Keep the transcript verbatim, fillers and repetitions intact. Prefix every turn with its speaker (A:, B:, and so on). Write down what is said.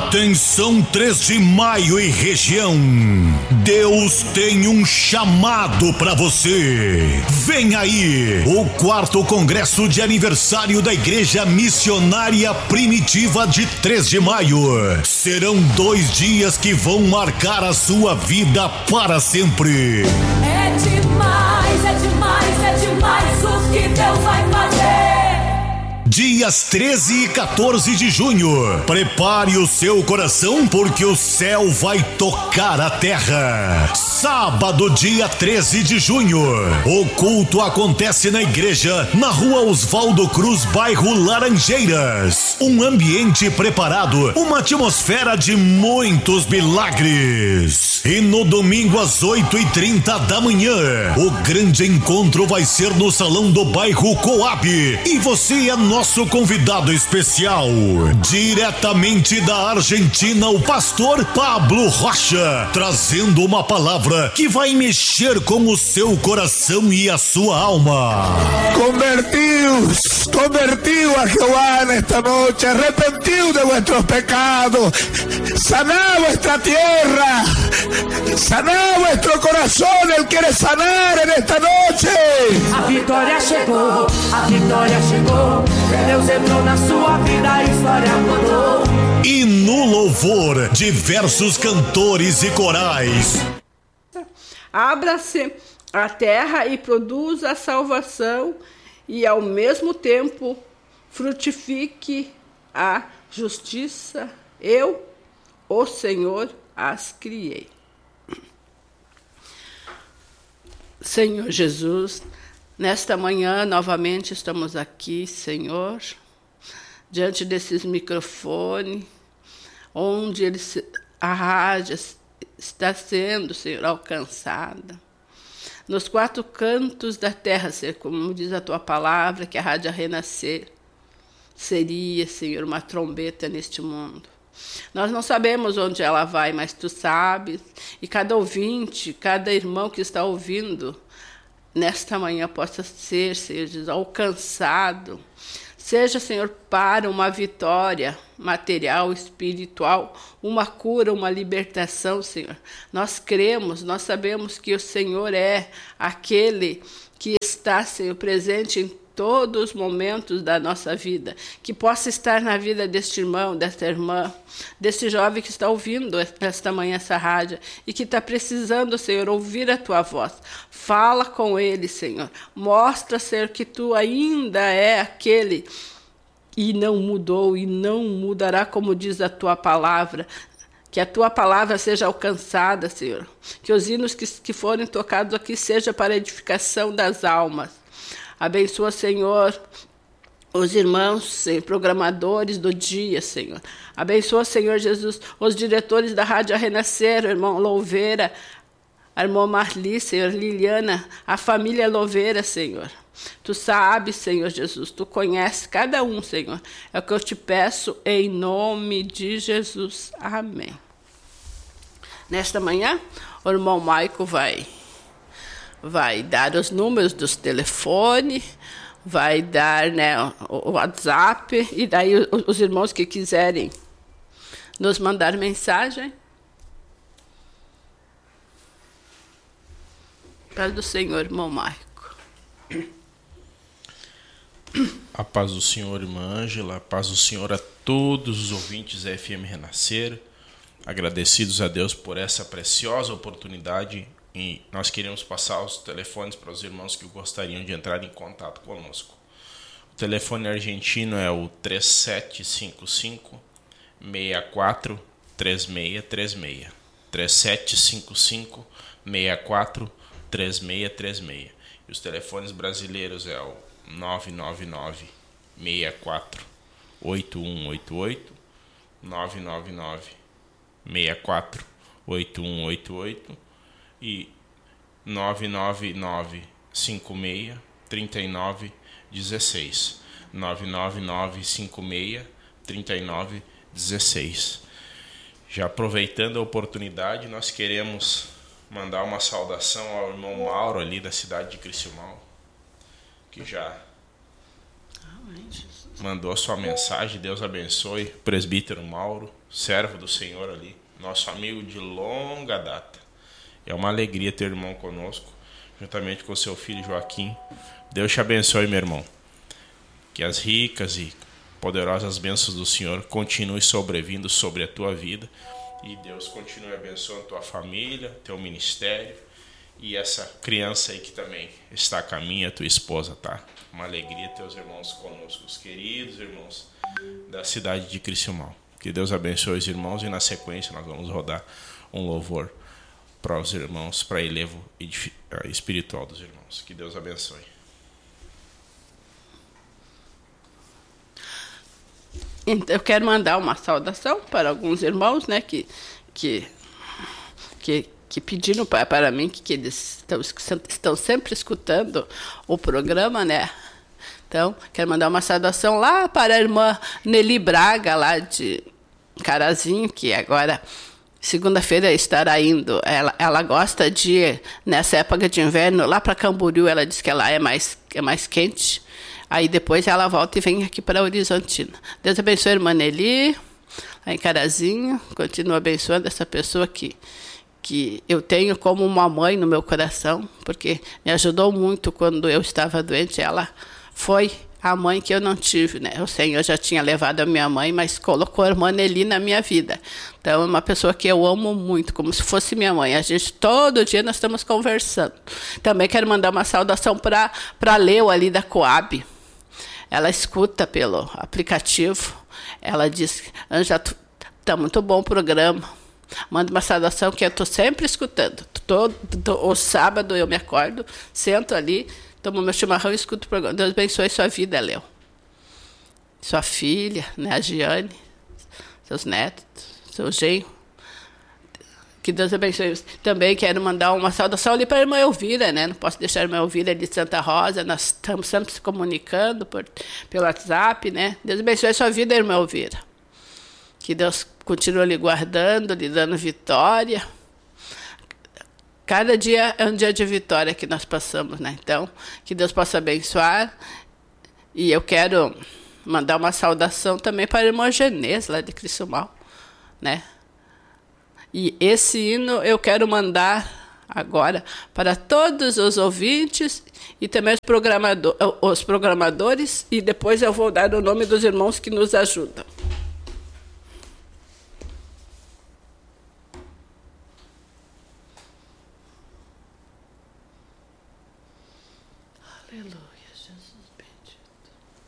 A: Atenção, três de maio e região. Deus tem um chamado para você. Vem aí o quarto congresso de aniversário da Igreja Missionária Primitiva de três de maio. Serão dois dias que vão marcar a sua vida para sempre.
B: É demais, é demais, é demais o que Deus vai fazer.
A: Dias treze e quatorze de junho. Prepare o seu coração, porque o céu vai tocar a terra. Sábado, dia treze de junho. O culto acontece na igreja, na rua Oswaldo Cruz, bairro Laranjeiras. Um ambiente preparado, uma atmosfera de muitos milagres. E no domingo, às oito e trinta da manhã, o grande encontro vai ser no salão do bairro Coab. E você é nosso convidado especial. Diretamente da Argentina, o pastor Pablo Rocha, trazendo uma palavra que vai mexer com o seu coração e a sua alma.
C: Convertidos, convertiu a Jehová nesta noite, arrepentiu de vuestros pecados, saná vuestra tierra, saná vuestro corazón, Él quiere sanar en esta noche.
B: A vitória chegou, a vitória chegou. Deus entrou na sua vida, a história mudou.
A: E no louvor, diversos cantores e corais.
D: Abra-se a terra e produza a salvação, e ao mesmo tempo frutifique a justiça. Eu, o Senhor, as criei. Senhor Jesus, nesta manhã, novamente estamos aqui, Senhor, diante desses microfones, onde eles, a rádio está sendo, Senhor, alcançada. Nos quatro cantos da terra, Senhor, como diz a Tua palavra, que a rádio renascer seria, Senhor, uma trombeta neste mundo. Nós não sabemos onde ela vai, mas Tu sabes, e cada ouvinte, cada irmão que está ouvindo, nesta manhã possa ser, Senhor Jesus, alcançado. Seja, Senhor, para uma vitória material, espiritual, uma cura, uma libertação, Senhor. Nós cremos, nós sabemos que o Senhor é aquele que está, Senhor, presente em todos os momentos da nossa vida, que possa estar na vida deste irmão, desta irmã, desse jovem que está ouvindo esta manhã essa rádio e que está precisando, Senhor, ouvir a Tua voz. Fala com ele, Senhor. Mostra, Senhor, que Tu ainda é aquele e não mudou e não mudará, como diz a Tua palavra. Que a Tua palavra seja alcançada, Senhor. Que os hinos que, que forem tocados aqui seja para a edificação das almas. Abençoa, Senhor, os irmãos, Senhor, programadores do dia, Senhor. Abençoa, Senhor Jesus, os diretores da Rádio Renascer, o irmão Louveira, a irmã Marli, Senhor, Liliana, a família Louveira, Senhor. Tu sabes, Senhor Jesus, Tu conheces cada um, Senhor. É o que eu te peço em nome de Jesus. Amém. Nesta manhã, o irmão Maico vai... vai dar os números dos telefones, vai dar, né, o WhatsApp, e daí os irmãos que quiserem nos mandar mensagem. Paz do Senhor, irmão Marco.
E: A paz do Senhor, irmã Ângela, a paz do Senhor a todos os ouvintes da F M Renascer. Agradecidos a Deus por essa preciosa oportunidade. E nós queremos passar os telefones para os irmãos que gostariam de entrar em contato conosco. O telefone argentino é o três sete cinco cinco, seis quatro três seis três seis. três sete cinco cinco, seis quatro três seis três seis. E os telefones brasileiros é o nove nove nove, seis quatro oito um oito oito, nove nove nove, seis quatro oito um oito oito e nove nove nove cinco seis três nove um seis. nove nove nove cinco seis três nove um seis. Já aproveitando a oportunidade, nós queremos mandar uma saudação ao irmão Mauro ali da cidade de Criciúmal, que já mandou a sua mensagem. Deus abençoe, presbítero Mauro. servo do Senhor ali, nosso amigo de longa data. É uma alegria ter o irmão conosco, juntamente com o seu filho Joaquim. Deus te abençoe, meu irmão. Que as ricas e poderosas bênçãos do Senhor continuem sobrevindo sobre a tua vida. E Deus continue abençoando tua família, teu ministério. E essa criança aí que também está a caminho, a tua esposa, tá? Uma alegria ter os irmãos conosco, os queridos irmãos da cidade de Criciúmal. Que Deus abençoe os irmãos e na sequência nós vamos rodar um louvor para os irmãos, para elevo espiritual dos irmãos. Que Deus abençoe.
D: Eu quero mandar uma saudação para alguns irmãos, né, que, que, que, que pediram para, para mim, que, que eles estão, estão sempre escutando o programa, né? Então, quero mandar uma saudação lá para a irmã Nelly Braga, lá de Carazinho, que agora, segunda-feira, estará indo. Ela, ela gosta de ir, nessa época de inverno, lá para Camboriú. Ela diz que lá é mais, é mais quente. Aí depois ela volta e vem aqui para Horizontina. Deus abençoe a irmã Nelly, lá em Carazinho. Continua abençoando essa pessoa que, que eu tenho como uma mãe no meu coração, porque me ajudou muito quando eu estava doente. Ela foi a mãe que eu não tive, né? O Senhor já tinha levado a minha mãe, mas colocou a irmã Nelly na minha vida. Então, é uma pessoa que eu amo muito, como se fosse minha mãe. A gente, todo dia, nós estamos conversando. Também quero mandar uma saudação para a Leu, ali da Coab. Ela escuta pelo aplicativo. Ela diz, Ângela, tá muito bom o programa. Manda uma saudação que eu estou sempre escutando. Todo, todo, o sábado eu me acordo, sento ali, tomo meu chimarrão e escuto o programa. Deus abençoe sua vida, Léo. Sua filha, né, a Giane, seus netos, seu genro. Que Deus abençoe. Também quero mandar uma saudação ali para a irmã Elvira, né? Não posso deixar a irmã Elvira de Santa Rosa. Nós estamos sempre se comunicando por, pelo WhatsApp, né? Deus abençoe sua vida, irmã Elvira. Que Deus continue lhe guardando, lhe dando vitória. Cada dia é um dia de vitória que nós passamos, né? Então, que Deus possa abençoar. E eu quero mandar uma saudação também para a irmã Genês, lá de Criciúmal, né? E esse hino eu quero mandar agora para todos os ouvintes e também os, programador, os programadores, e depois eu vou dar o nome dos irmãos que nos ajudam.